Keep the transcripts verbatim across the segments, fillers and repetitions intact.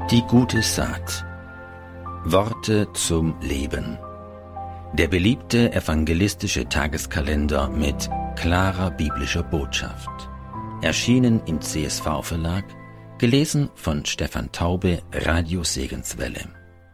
Die gute Saat. Worte zum Leben. Der beliebte evangelistische Tageskalender mit klarer biblischer Botschaft. Erschienen im C S V-Verlag, gelesen von Stefan Taube, Radio Segenswelle.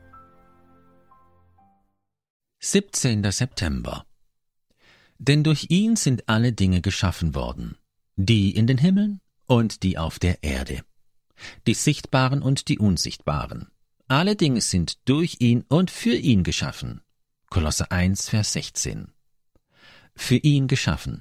siebzehnter September. Denn durch ihn sind alle Dinge geschaffen worden, die in den Himmeln und die auf der Erde, die sichtbaren und die unsichtbaren. Alle Dinge sind durch ihn und für ihn geschaffen. Kolosser eins, Vers sechzehn. Für ihn geschaffen.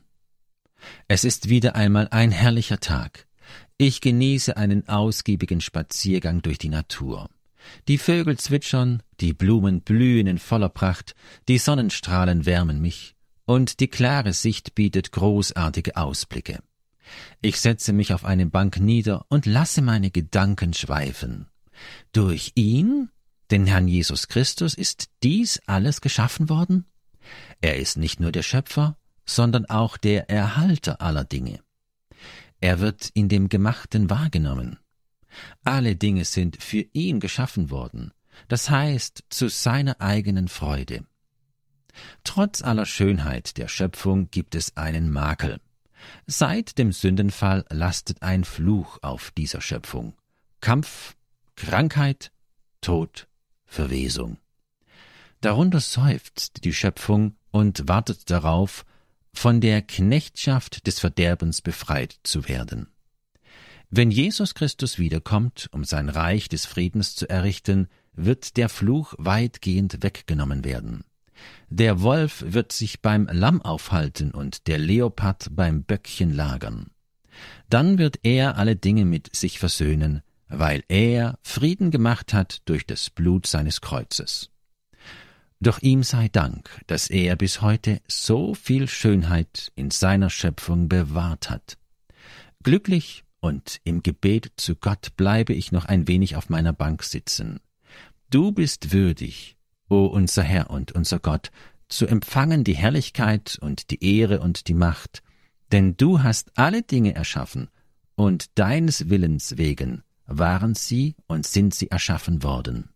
Es ist wieder einmal ein herrlicher Tag. Ich genieße einen ausgiebigen Spaziergang durch die Natur. Die Vögel zwitschern, die Blumen blühen in voller Pracht, die Sonnenstrahlen wärmen mich, und die klare Sicht bietet großartige Ausblicke. Ich setze mich auf eine Bank nieder und lasse meine Gedanken schweifen. Durch ihn, den Herrn Jesus Christus, ist dies alles geschaffen worden? Er ist nicht nur der Schöpfer, sondern auch der Erhalter aller Dinge. Er wird in dem Gemachten wahrgenommen. Alle Dinge sind für ihn geschaffen worden, das heißt zu seiner eigenen Freude. Trotz aller Schönheit der Schöpfung gibt es einen Makel. Seit dem Sündenfall lastet ein Fluch auf dieser Schöpfung. Kampf, Krankheit, Tod, Verwesung. Darunter seufzt die Schöpfung und wartet darauf, von der Knechtschaft des Verderbens befreit zu werden. Wenn Jesus Christus wiederkommt, um sein Reich des Friedens zu errichten, wird der Fluch weitgehend weggenommen werden. Der Wolf wird sich beim Lamm aufhalten und der Leopard beim Böckchen lagern. Dann wird er alle Dinge mit sich versöhnen, weil er Frieden gemacht hat durch das Blut seines Kreuzes. Doch ihm sei Dank, dass er bis heute so viel Schönheit in seiner Schöpfung bewahrt hat. Glücklich und im Gebet zu Gott bleibe ich noch ein wenig auf meiner Bank sitzen. Du bist würdig, o unser Herr und unser Gott, zu empfangen die Herrlichkeit und die Ehre und die Macht, denn du hast alle Dinge erschaffen, und deines Willens wegen waren sie und sind sie erschaffen worden.